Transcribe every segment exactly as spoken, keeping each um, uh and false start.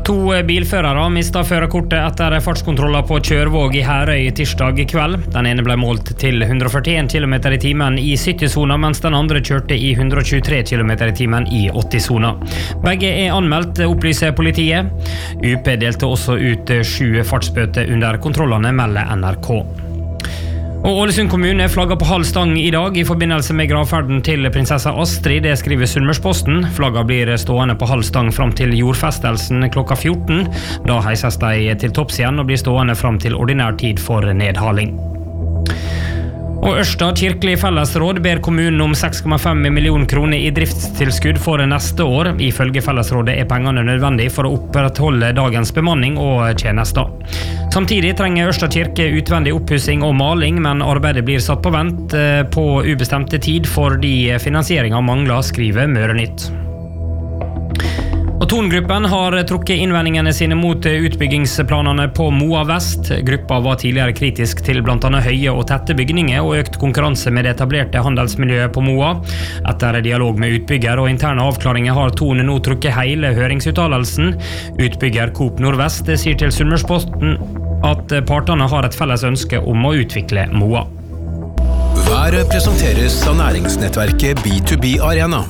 To bilførere mistet førerkortet etter fartskontroller på Kjørvåg i Herøy tirsdag kveld. Den ene ble målt til hundre og førtien kilometer i timen i sytti-sona, mens den andre kjørte i hundre og tjuetre kilometer i timen i åtti-sona. Begge er anmeldt, opplyser politiet. U P delte også ut sju fartsbøter under kontrollene, melder N R K. Og Ålesund kommune flagger på halv stang i dag i forbindelse med gravferden til prinsessa Astrid, det skriver Sunnmørsposten. Flagga blir stående på halv stang fram til jordfestelsen klokka fjorten. Da heises de til topps igjen og blir stående fram til ordinær tid for nedhaling. Og Ørsta kirkelig fellesråd ber kommunen om seks komma fem millioner kroner i driftstilskudd for neste år. Ifølge fellesrådet er pengene nødvendig for å opprettholde dagens bemanning og tjenester. Samtidig trenger Ørsta kirke utvendig oppussing og maling, men arbeidet blir satt på vent på ubestemte tid fordi finansieringen mangler, skriver Mørenytt. Og Thon-gruppen har trukket innvendingene sine mot utbyggingsplanene på Moa Vest. Gruppa var tidligere kritisk til blant annet høye og tette bygninger og økt konkurranse med det etablerte handelsmiljøet på Moa. Etter dialog med utbygger og interne avklaringer har Thon nå trukket hele høringsuttalelsen. Utbygger Coop Nordvest sier til Sunnmørsposten at partene har et felles ønske om å utvikle Moa. Været presenteres av næringsnettverket B to B Arena.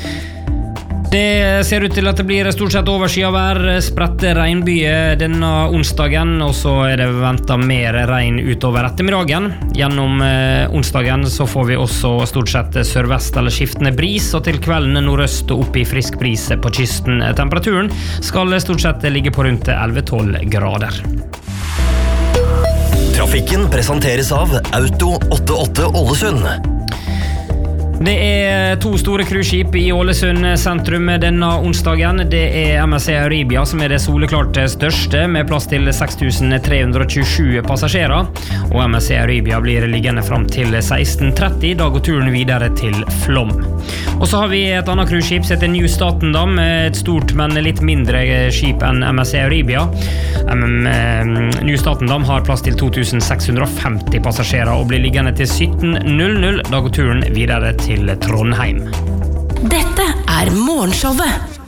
Det ser ut til at det blir stort sett overskyet vær, spredte regnbyger denne onsdagen, og så er det ventet mer regn utover ettermiddagen. Gjennom eh, onsdagen så får vi også stort sett sørvest eller skiftende bris, og til kvelden nordøst og opp i frisk bris på kysten. Temperaturen skal stort sett ligge på rundt elleve til tolv grader. Trafikken presenteres av Auto åttiåtte Ålesund. Det er to store cruiseskip i Ålesund sentrum denne onsdagen. Det er M S C Euribia som er det soleklart største, med plass til seks tusen tre hundre tjuesju passasjerer. Og M S C Euribia blir liggende fram til seksten tretti, da går turen videre til Flåm. Og så har vi et annet cruiseskip som heter New Statendam, et stort, men litt mindre skip enn M S C Euribia. New Statendam har plass til to tusen seks hundre femti passasjerer og blir liggende til sytten null null, da går turen videre til til Trondheim. Dette er Morgenshowet